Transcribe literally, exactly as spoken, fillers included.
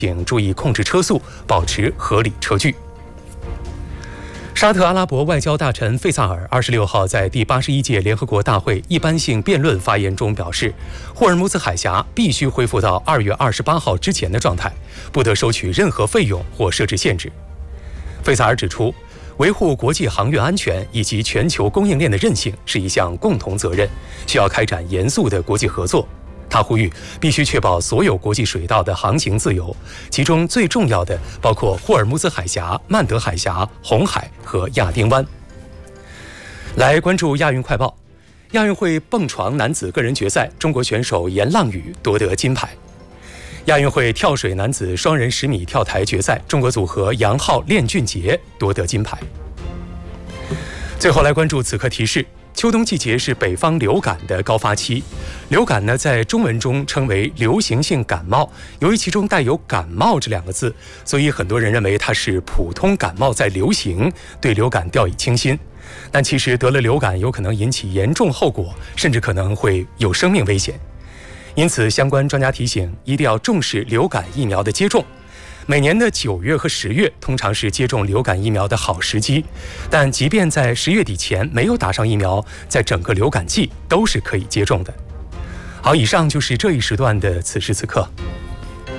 请注意控制车速，保持合理车距。沙特阿拉伯外交大臣费萨尔二十六号在第八十一届联合国大会一般性辩论发言中表示，霍尔木兹海峡必须恢复到二月二十八号之前的状态，不得收取任何费用或设置限制。费萨尔指出，维护国际航运安全以及全球供应链的韧性是一项共同责任，需要开展严肃的国际合作。他呼吁必须确保所有国际水道的航行自由，其中最重要的包括霍尔木兹海峡、曼德海峡、红海和亚丁湾。来关注亚运快报，亚运会蹦床男子个人决赛，中国选手严浪宇夺得金牌。亚运会跳水男子双人十米跳台决赛，中国组合杨昊、练俊杰夺得金牌。最后来关注此刻提示。秋冬季节是北方流感的高发期，流感呢在中文中称为流行性感冒，由于其中带有感冒这两个字，所以很多人认为它是普通感冒在流行，对流感掉以轻心。但其实得了流感有可能引起严重后果，甚至可能会有生命危险。因此相关专家提醒，一定要重视流感疫苗的接种。每年的九月和十月通常是接种流感疫苗的好时机，但即便在十月底前没有打上疫苗，在整个流感季都是可以接种的。好，以上就是这一时段的此时此刻。